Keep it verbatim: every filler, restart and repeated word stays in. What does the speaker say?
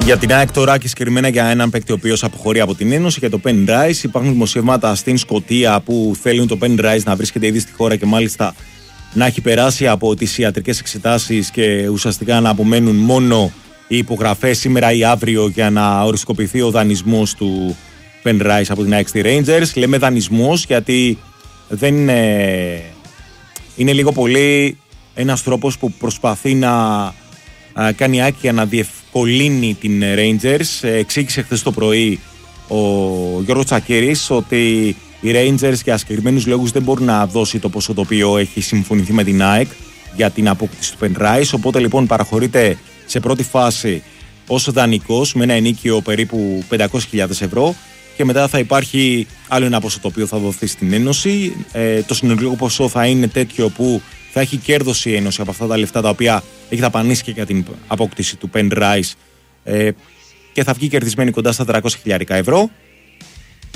Για την ΑΕΚ τώρα και συγκεκριμένα για έναν παίκτη ο οποίος αποχωρεί από την Ένωση, για το Penn Rice. Υπάρχουν δημοσιεύματα στην Σκωτία που θέλουν το Penn Rice να βρίσκεται ήδη στη χώρα και μάλιστα να έχει περάσει από τις ιατρικές εξετάσεις και ουσιαστικά να απομένουν μόνο οι υπογραφές σήμερα ή αύριο για να οριστικοποιηθεί ο δανεισμός του Penn Rice από την ΑΕΚ στη Rangers. Λέμε δανεισμός γιατί δεν είναι, είναι λίγο πολύ ένας τρόπος που προσπαθεί να κάνει ΑΕΚ για να διευκολύνει την Rangers. Εξήγησε χθες το πρωί ο Γιώργος Τσακίρης ότι οι Rangers για συγκεκριμένους λόγους δεν μπορούν να δώσει το ποσό το οποίο έχει συμφωνηθεί με την ΑΕΚ για την απόκτηση του Penn Rice. Οπότε λοιπόν παραχωρείται σε πρώτη φάση ως δανεικός με ένα ενίκιο περίπου πεντακόσιες χιλιάδες ευρώ και μετά θα υπάρχει άλλο ένα ποσό το οποίο θα δοθεί στην Ένωση. Ε, το συνολικό ποσό θα είναι τέτοιο που θα έχει κέρδος η Ένωση από αυτά τα λεφτά τα οποία έχει δαπανίσει και για την απόκτηση του Penn Rice ε, και θα βγει κερδισμένη κοντά στα τριακόσια χιλιάδες ευρώ.